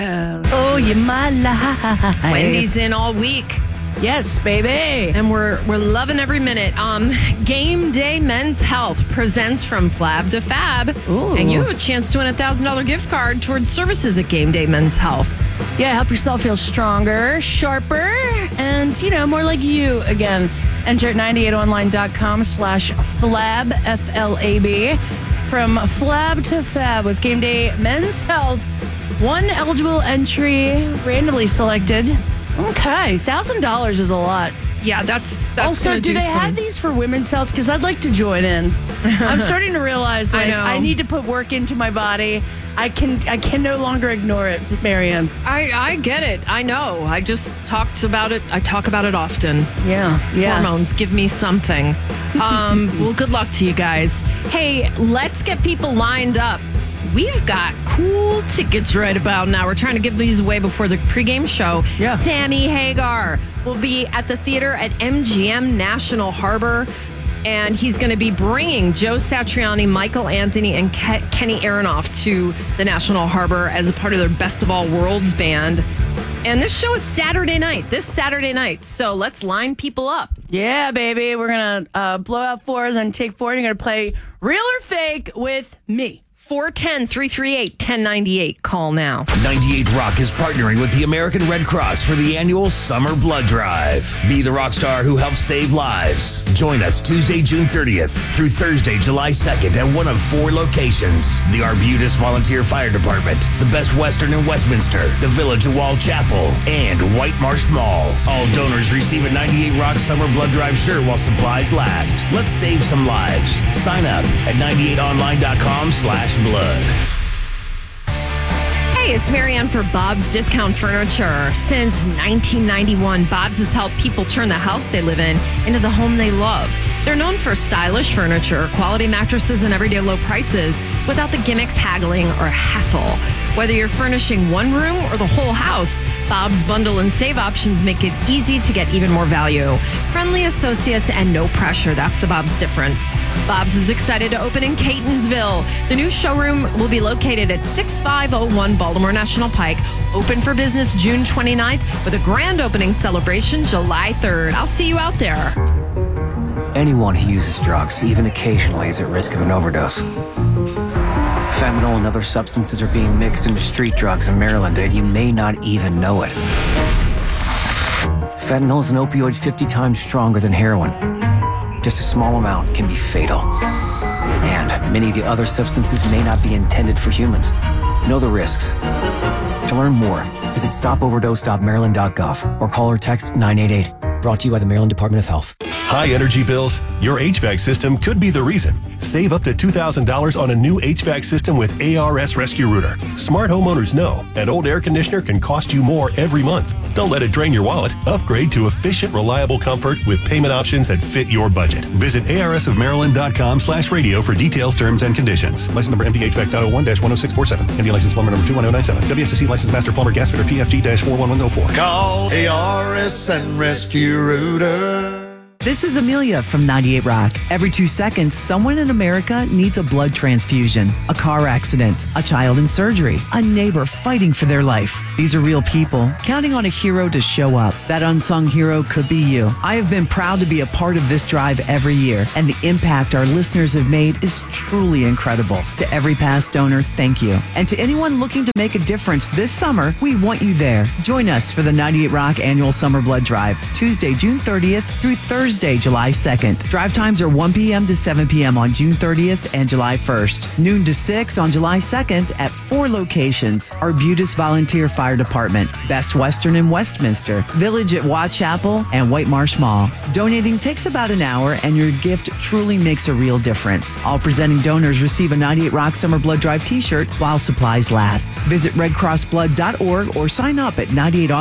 Oh, you my life. Wendy's in all week. Yes, baby. And we're loving every minute. Game Day Men's Health presents From Flab to Fab. Ooh. And you have a chance to win a $1,000 gift card towards services at Game Day Men's Health. Yeah, help yourself feel stronger, sharper, and, more like you again. Enter at 98online.com/flab, F-L-A-B. From Flab to Fab with Game Day Men's Health. One eligible entry randomly selected. Okay, $1,000 is a lot. Yeah, that's also, do they have these for women's health? Because I'd like to join in. I'm starting to realize I need to put work into my body. I can no longer ignore it, Marianne. I get it. I know. I just talked about it. I talk about it often. Yeah. Hormones, give me something. Well, good luck to you guys. Hey, let's get people lined up. We've got cool tickets right about now. We're trying to give these away before the pregame show. Yeah. Sammy Hagar will be at the theater at MGM National Harbor. And he's going to be bringing Joe Satriani, Michael Anthony, and Kenny Aronoff to the National Harbor as a part of their Best of All Worlds band. And this show is this Saturday night. So let's line people up. Yeah, baby. We're going to blow out 4, then take 4. And you're going to play Real or Fake with me. 410-338-1098. Call now. 98 Rock is partnering with the American Red Cross for the annual Summer Blood Drive. Be the rock star who helps save lives. Join us Tuesday, June 30th through Thursday, July 2nd at one of 4 locations. The Arbutus Volunteer Fire Department, the Best Western in Westminster, the Village at Wall Chapel, and White Marsh Mall. All donors receive a 98 Rock Summer Blood Drive shirt while supplies last. Let's save some lives. Sign up at 98online.com/blood. Hey, it's Marianne for Bob's Discount Furniture. Since 1991, Bob's has helped people turn the house they live in into the home they love. They're known for stylish furniture, quality mattresses, and everyday low prices without the gimmicks, haggling, or hassle. Whether you're furnishing one room or the whole house, Bob's Bundle and Save options make it easy to get even more value. Friendly associates and no pressure. That's the Bob's difference. Bob's is excited to open in Catonsville. The new showroom will be located at 6501 Baltimore National Pike. Open for business June 29th with a grand opening celebration July 3rd. I'll see you out there. Anyone who uses drugs, even occasionally, is at risk of an overdose. Fentanyl and other substances are being mixed into street drugs in Maryland, and you may not even know it. Fentanyl is an opioid 50 times stronger than heroin. Just a small amount can be fatal. And many of the other substances may not be intended for humans. Know the risks. To learn more, visit stopoverdose.maryland.gov or call or text 988. Brought to you by the Maryland Department of Health. High energy bills? Your HVAC system could be the reason. Save up to $2,000 on a new HVAC system with ARS Rescue Rooter. Smart homeowners know an old air conditioner can cost you more every month. Don't let it drain your wallet. Upgrade to efficient, reliable comfort with payment options that fit your budget. Visit arsofmaryland.com/radio for details, terms, and conditions. License number MDHVAC.01-10647. MD license plumber number 21097. WSSC license master plumber gas fitter PFG-41104. Call ARS and Rescue Rooter. This is Amelia from 98 Rock. Every 2 seconds, someone in America needs a blood transfusion, a car accident, a child in surgery, a neighbor fighting for their life. These are real people counting on a hero to show up. That unsung hero could be you. I have been proud to be a part of this drive every year, and the impact our listeners have made is truly incredible. To every past donor, thank you. And to anyone looking to make a difference this summer, we want you there. Join us for the 98 Rock Annual Summer Blood Drive, Tuesday, June 30th through Thursday, July 2nd. Drive times are 1 p.m. to 7 p.m. on June 30th and July 1st. Noon to 6 on July 2nd at 4 locations. Arbutus Volunteer Fire Department, Best Western in Westminster, Village at Watt Chapel, and White Marsh Mall. Donating takes about an hour, and your gift truly makes a real difference. All presenting donors receive a 98 Rock Summer Blood Drive t-shirt while supplies last. Visit redcrossblood.org or sign up at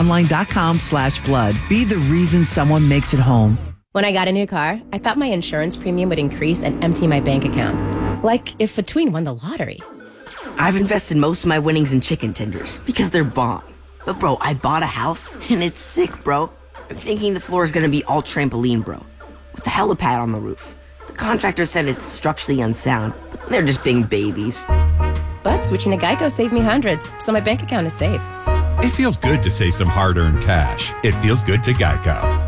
98online.com/blood. Be the reason someone makes it home. When I got a new car, I thought my insurance premium would increase and empty my bank account. Like if a tween won the lottery. I've invested most of my winnings in chicken tenders because they're bomb. But bro, I bought a house and it's sick, bro. I'm thinking the floor is gonna be all trampoline, bro. With a helipad on the roof. The contractor said it's structurally unsound, but they're just being babies. But switching to Geico saved me hundreds, so my bank account is safe. It feels good to save some hard-earned cash. It feels good to Geico.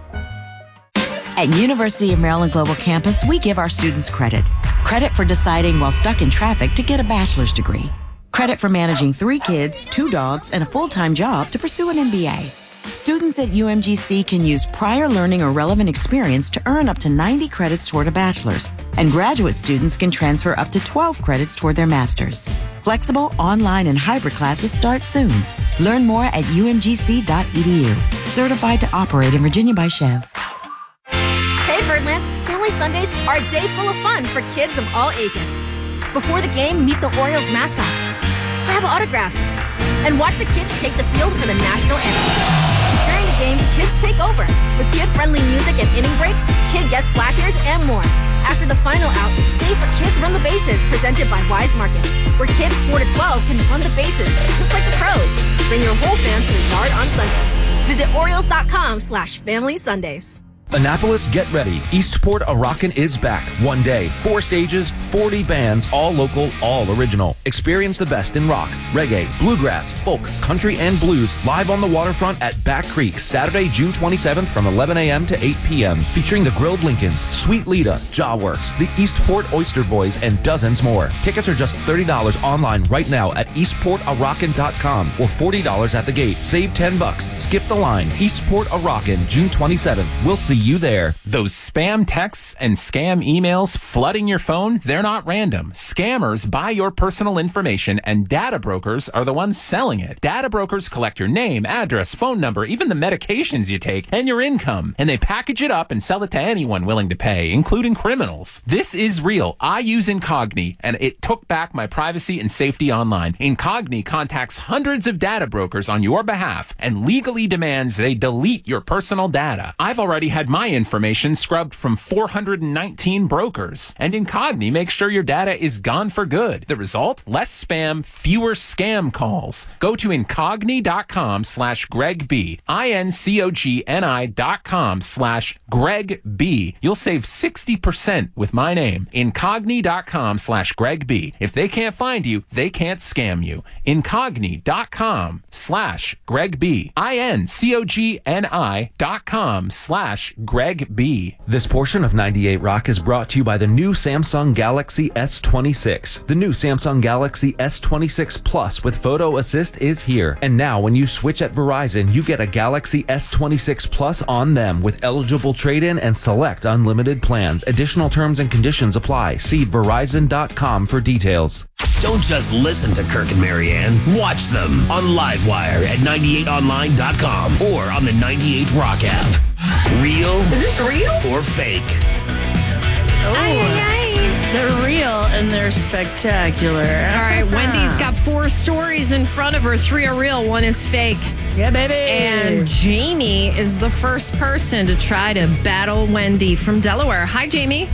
At University of Maryland Global Campus, we give our students credit. Credit for deciding while stuck in traffic to get a bachelor's degree. Credit for managing 3 kids, 2 dogs, and a full-time job to pursue an MBA. Students at UMGC can use prior learning or relevant experience to earn up to 90 credits toward a bachelor's. And graduate students can transfer up to 12 credits toward their master's. Flexible, online, and hybrid classes start soon. Learn more at umgc.edu. Certified to operate in Virginia by Chev. Hey Birdlands, Family Sundays are a day full of fun for kids of all ages. Before the game, meet the Orioles mascots, grab autographs, and watch the kids take the field for the national anthem. During the game, kids take over with kid-friendly music and inning breaks, kid guest splashers, and more. After the final out, stay for Kids Run the Bases, presented by Wise Markets, where kids 4 to 12 can run the bases just like the pros. Bring your whole fam to the yard on Sundays. Visit Orioles.com/Family Sundays. Annapolis, get ready. Eastport A-Rockin' is back. 1 day, 4 stages, 40 bands, all local, all original. Experience the best in rock, reggae, bluegrass, folk, country, and blues live on the waterfront at Back Creek, Saturday, June 27th from 11 a.m. to 8 p.m. Featuring the Grilled Lincolns, Sweet Lita, Jawworks, the Eastport Oyster Boys, and dozens more. Tickets are just $30 online right now at eastportarockin.com or $40 at the gate. Save $10. Skip the line. Eastport A-Rockin', June 27th. We'll see you there. Those spam texts and scam emails flooding your phone, they're not random. Scammers buy your personal information and data brokers are the ones selling it. Data brokers collect your name, address, phone number, even the medications you take, and your income. And they package it up and sell it to anyone willing to pay, including criminals. This is real. I use Incogni, and it took back my privacy and safety online. Incogni contacts hundreds of data brokers on your behalf and legally demands they delete your personal data. I've already had my information scrubbed from 419 brokers. And Incogni makes sure your data is gone for good. The result? Less spam, fewer scam calls. Go to Incogni.com/GregB. INCOGNI.com/GregB. You'll save 60% with my name. Incogni.com/GregB. If they can't find you, they can't scam you. Incogni.com/GregB. INCOGNI.com/GregB. This portion of 98 Rock is brought to you by the new Samsung Galaxy S26. The new Samsung Galaxy S26 Plus with Photo Assist is here. And now when you switch at Verizon, you get a Galaxy S26 Plus on them with eligible trade-in and select unlimited plans. Additional terms and conditions apply. See Verizon.com for details. Don't just listen to Kirk and Marianne. Watch them on Livewire at 98online.com or on the 98 Rock app. Real? Is this real? Or fake? Oh, they're real and they're spectacular. All right, Wendy's got 4 stories in front of her. 3 are real, 1 is fake. Yeah, baby. And Jamie is the first person to try to battle Wendy from Delaware. Hi, Jamie.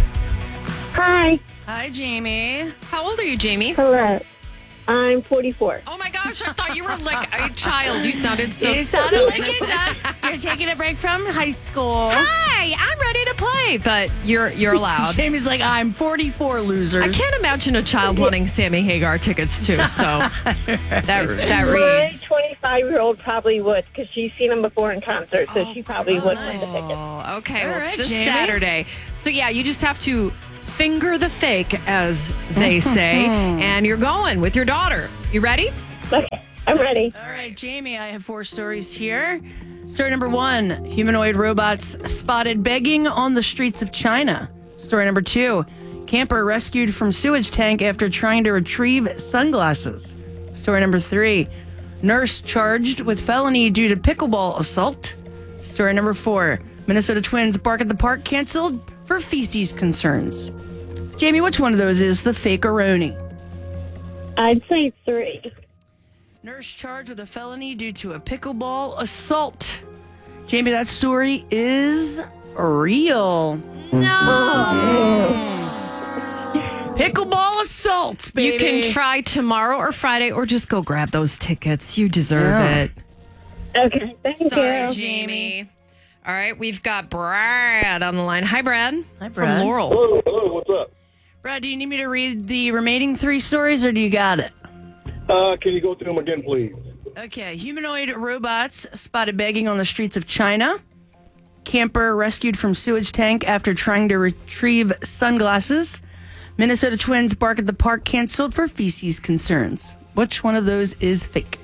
Hi. Hi, Jamie. How old are you, Jamie? Hello. I'm 44. Oh my gosh, I thought you were like a child. You sounded so You sounded like it does. You're taking a break from high school. Hi, I'm ready to play, but you're allowed. Jamie's like, I'm 44, losers. I can't imagine a child wanting Sammy Hagar tickets too, so that My reads. 25-year-old probably would, because she's seen them before in concert, so she probably would want the tickets. Oh, okay, All well, it's right, this Jamie. Saturday. So yeah, you just have to finger the fake, as they say, and you're going with your daughter. You ready? Okay, I'm ready. All right, Jamie, I have 4 stories here. Story number 1, humanoid robots spotted begging on the streets of China. Story number 2, camper rescued from sewage tank after trying to retrieve sunglasses. Story number 3, nurse charged with felony due to pickleball assault. Story number 4, Minnesota Twins bark at the park canceled for feces concerns. Jamie, which one of those is the fake-a-roni? I'd say 3. Nurse charged with a felony due to a pickleball assault. Jamie, that story is real. No. Pickleball assault, baby. You can try tomorrow or Friday, or just go grab those tickets. You deserve it. Okay, thank Sorry, you. Jamie. All right, we've got Brad on the line. Hi, Brad. Hi, Brad. From Laurel. Hello, what's up? Brad, do you need me to read the remaining 3 stories, or do you got it? Can you go through them again, please? Okay, humanoid robots spotted begging on the streets of China. Camper rescued from sewage tank after trying to retrieve sunglasses. Minnesota twins bark at the park canceled for feces concerns. Which one of those is fake?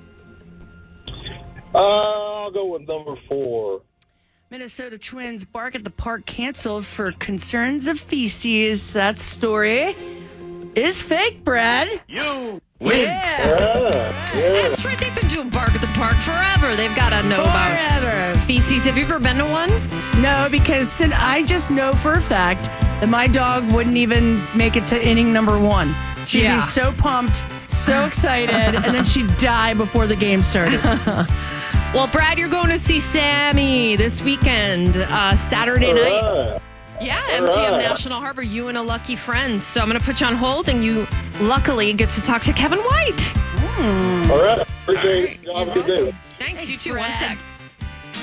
I'll go with number 4. Minnesota twins bark at the park canceled for concerns of feces. That story is fake, Brad. You win. Yeah. That's right. They've been doing bark at the park forever. They've got to know about feces. Have you ever been to one? No, because I just know for a fact that my dog wouldn't even make it to inning number 1. She'd be so pumped, so excited, and then she'd die before the game started. Well, Brad, you're going to see Sammy this weekend, Saturday night. Yeah, MGM National Harbor, you and a lucky friend. So I'm going to put you on hold, and you luckily get to talk to Kevin White. All right. Appreciate it. Have a good day. Thanks, you too. Brad. 1 sec.